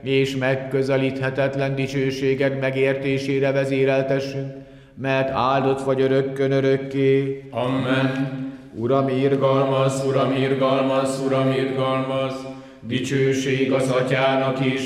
és megközelíthetetlen dicsőséged megértésére vezéreltessünk, mert áldott vagy örökkön örökké. Amen. Uram, irgalmaz, Uram, irgalmaz, Uram, irgalmaz, dicsőség az Atyának és